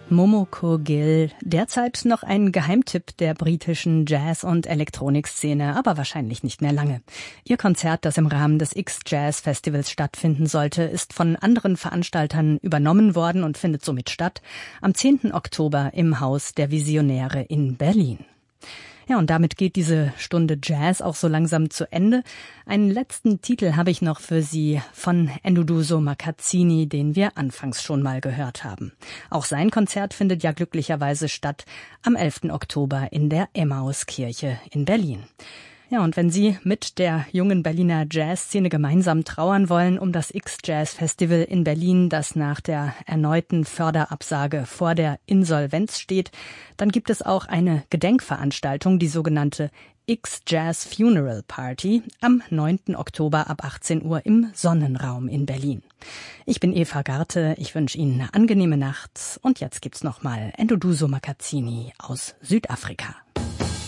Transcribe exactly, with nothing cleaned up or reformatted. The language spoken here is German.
Momoko Gill, derzeit noch ein Geheimtipp der britischen Jazz- und Elektronikszene, aber wahrscheinlich nicht mehr lange. Ihr Konzert, das im Rahmen des X-Jazz-Festivals stattfinden sollte, ist von anderen Veranstaltern übernommen worden und findet somit statt am zehnten Oktober im Haus der Visionäre in Berlin. Ja, und damit geht diese Stunde Jazz auch so langsam zu Ende. Einen letzten Titel habe ich noch für Sie von Enduduso Makazzini, den wir anfangs schon mal gehört haben. Auch sein Konzert findet ja glücklicherweise statt am elften Oktober in der Emmauskirche in Berlin. Ja, und wenn Sie mit der jungen Berliner Jazzszene gemeinsam trauern wollen um das X-Jazz-Festival in Berlin, das nach der erneuten Förderabsage vor der Insolvenz steht, dann gibt es auch eine Gedenkveranstaltung, die sogenannte X-Jazz Funeral Party, am neunten Oktober ab achtzehn Uhr im Sonnenraum in Berlin. Ich bin Eva Garte, ich wünsche Ihnen eine angenehme Nacht und jetzt gibt's nochmal Enduduso Makazzini aus Südafrika.